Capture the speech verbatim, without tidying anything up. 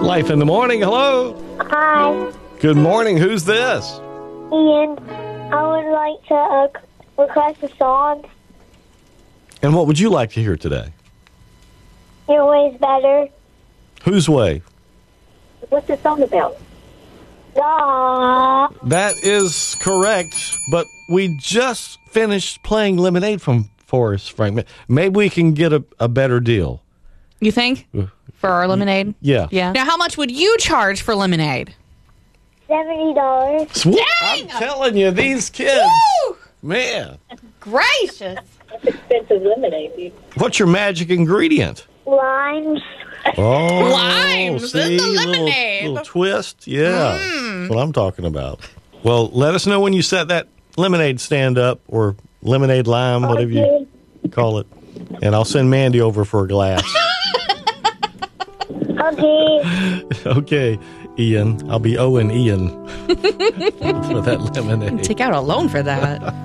Life in the Morning. Hello. Hi, Good morning. Who's this? Ian. I would like to uh, request a song. And what would you like to hear today? Your Way's Better. Whose way? What's the song about? Ah, That is correct, but we just finished playing Lemonade from Forrest Frank. Maybe we can get a, a better deal. You think? For our lemonade? Yeah. Yeah. Now, how much would you charge for lemonade? seventy dollars. Sw- I'm telling you, these kids, Woo! man. Gracious. Expensive lemonade, dude. What's your magic ingredient? Limes. Oh, Limes in see, the little- lemonade. Little, twist, yeah. That's what I'm talking about. Well, let us know when you set that lemonade stand up or lemonade lime, whatever you call it, and I'll send Mandy over for a glass. Okay. Okay, Ian. I'll be Owen Ian for that lemonade. Take out a loan for that.